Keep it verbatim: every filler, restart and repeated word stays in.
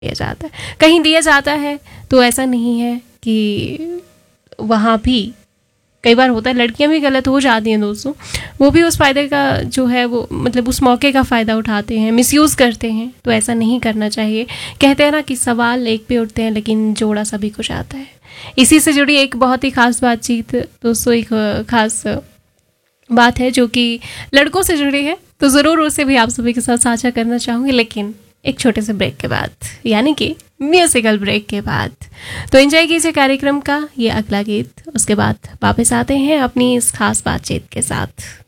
दिया जाता है। कहीं दिया जाता है तो ऐसा नहीं है कि वहाँ भी कई बार होता है लड़कियां भी गलत हो जाती हैं दोस्तों, वो भी उस फ़ायदे का जो है वो मतलब उस मौके का फ़ायदा उठाते हैं, मिसयूज़ करते हैं। तो ऐसा नहीं करना चाहिए। कहते हैं ना कि सवाल एक पे उठते हैं लेकिन जोड़ा सभी को जाता है। इसी से जुड़ी एक बहुत ही ख़ास बातचीत दोस्तों, एक ख़ास बात है जो कि लड़कों से जुड़ी है, तो ज़रूर उसे भी आप सभी के साथ साझा करना चाहूँगी, लेकिन एक छोटे से ब्रेक के बाद, यानी कि म्यूजिकल ब्रेक के बाद। तो एंजॉय कीजिए कार्यक्रम का ये अगला गीत, उसके बाद वापस आते हैं अपनी इस खास बातचीत के साथ।